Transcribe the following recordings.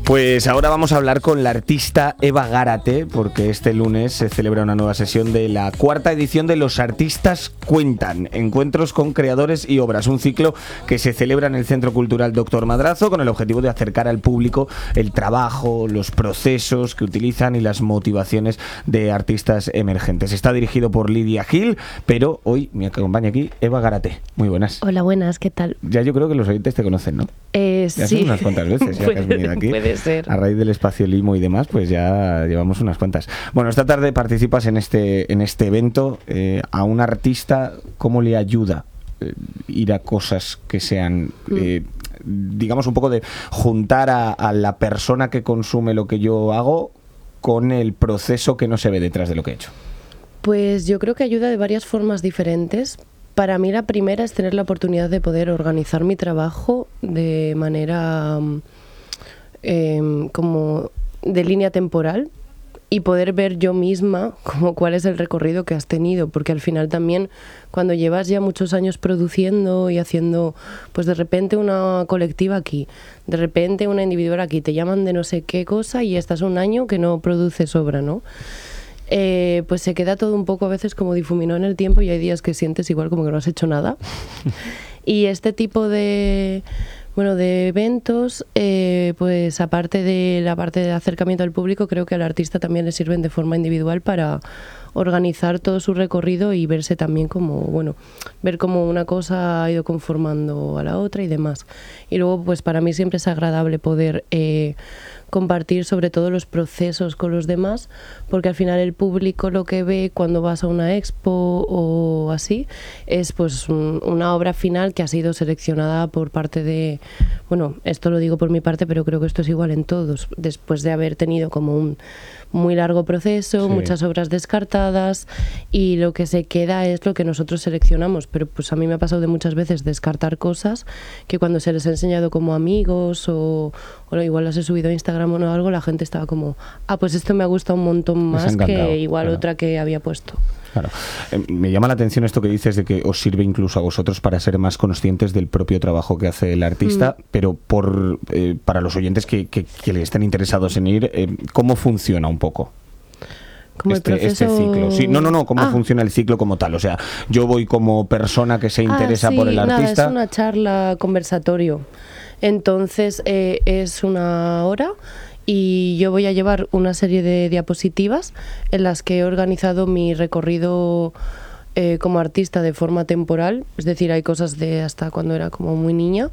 Pues ahora vamos a hablar con la artista Eva Gárate, porque este lunes se celebra una nueva sesión de la cuarta edición de Los Artistas Cuentan, encuentros con creadores y obras, un ciclo que se celebra en el Centro Cultural Doctor Madrazo con el objetivo de acercar al público el trabajo, los procesos que utilizan y las motivaciones de artistas emergentes. Está dirigido por Lidia Gil, pero hoy me acompaña aquí Eva Gárate. Muy buenas. Hola, buenas, ¿qué tal? Ya yo creo que los oyentes te conocen, ¿no? Ya Sí. son unas cuantas veces ya que has venido aquí. Puede ser. A raíz del espacio Limo y demás, pues ya llevamos unas cuantas. Bueno, esta tarde participas en este evento. A un artista, ¿cómo le ayuda ir a cosas que sean, digamos, un poco de juntar a la persona que consume lo que yo hago con el proceso que no se ve detrás de lo que he hecho? Pues yo creo que ayuda de varias formas diferentes. Para mí la primera es tener la oportunidad de poder organizar mi trabajo de manera como de línea temporal y poder ver yo misma como cuál es el recorrido que has tenido, porque al final también cuando llevas ya muchos años produciendo y haciendo, pues de repente una colectiva aquí, de repente una individual aquí, te llaman de no sé qué cosa y estás un año que no produces obra, ¿no? Pues se queda todo un poco a veces como difuminado en el tiempo y hay días que sientes igual como que no has hecho nada. Y este tipo de eventos, pues aparte de la parte de acercamiento al público, creo que al artista también le sirven de forma individual para organizar todo su recorrido y verse también como, ver cómo una cosa ha ido conformando a la otra y demás. Y luego, pues para mí siempre es agradable poder compartir sobre todo los procesos con los demás, porque al final el público lo que ve cuando vas a una expo o así es pues una obra final que ha sido seleccionada por parte de, esto lo digo por mi parte, pero creo que esto es igual en todos, después de haber tenido como un muy largo proceso, sí, muchas obras descartadas y lo que se queda es lo que nosotros seleccionamos, pero pues a mí me ha pasado de muchas veces descartar cosas que cuando se les ha enseñado como amigos o igual las he subido a Instagram o algo, la gente estaba como, pues esto me ha gustado un montón más que igual claro, otra que había puesto. Claro. Me llama la atención esto que dices de que os sirve incluso a vosotros para ser más conscientes del propio trabajo que hace el artista, pero para los oyentes que le estén interesados en ir, ¿cómo funciona un poco? Como este ciclo. Sí, no, cómo funciona el ciclo como tal. O sea, yo voy como persona que se interesa por el artista. Es una charla conversatorio. Entonces es una hora y yo voy a llevar una serie de diapositivas en las que he organizado mi recorrido como artista de forma temporal. Es decir, hay cosas de hasta cuando era como muy niña.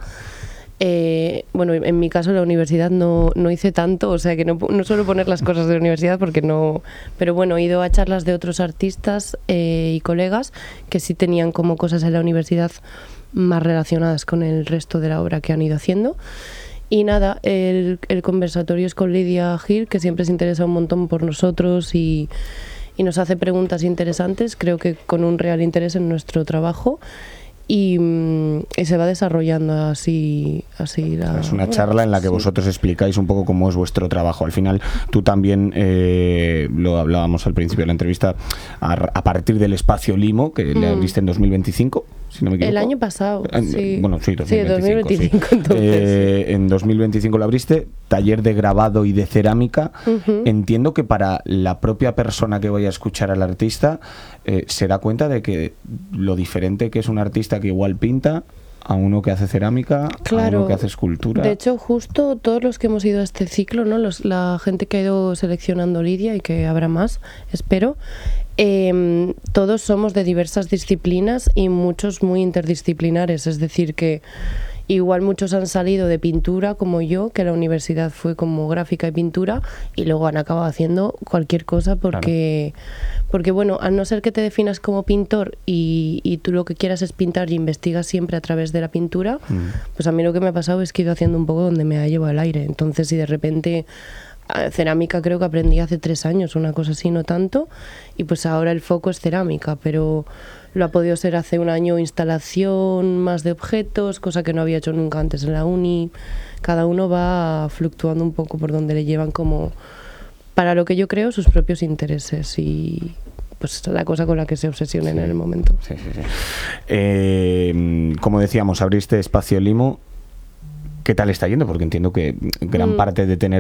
En mi caso en la universidad no hice tanto, o sea que no suelo poner las cosas de la universidad porque no, pero bueno, he ido a charlas de otros artistas y colegas que sí tenían como cosas en la universidad más relacionadas con el resto de la obra que han ido haciendo. Y nada, el conversatorio es con Lidia Gil, que siempre se interesa un montón por nosotros y nos hace preguntas interesantes, creo que con un real interés en nuestro trabajo. Y se va desarrollando así es una charla en la que vosotros explicáis un poco cómo es vuestro trabajo. Al final tú también, lo hablábamos al principio de la entrevista, a partir del espacio Limo, que le abriste en 2025, si no me equivoco. El año pasado, sí. Bueno, sí, 2025. Sí, 2025 sí. Entonces. En 2025 lo abriste, taller de grabado y de cerámica. Entiendo que para la propia persona que vaya a escuchar al artista se da cuenta de que lo diferente que es un artista que igual pinta a uno que hace cerámica, claro, a uno que hace escultura. De hecho, justo todos los que hemos ido a este ciclo, ¿no? La gente que ha ido seleccionando Lidia y que habrá más, espero, todos somos de diversas disciplinas y muchos muy interdisciplinares, es decir que igual muchos han salido de pintura como yo, que la universidad fue como gráfica y pintura, y luego han acabado haciendo cualquier cosa porque a no ser que te definas como pintor y tú lo que quieras es pintar y investigas siempre a través de la pintura, pues a mí lo que me ha pasado es que he ido haciendo un poco donde me ha llevado el aire. Entonces, si de repente cerámica creo que aprendí hace 3 años, una cosa así, no tanto, y pues ahora el foco es cerámica, pero lo ha podido ser hace un año instalación más de objetos, cosa que no había hecho nunca antes en la uni. Cada uno va fluctuando un poco por donde le llevan como, para lo que yo creo, sus propios intereses y pues la cosa con la que se obsesionen en el momento. Sí. Como decíamos, abriste Espacio Limo. ¿Qué tal está yendo? Porque entiendo que gran parte de tener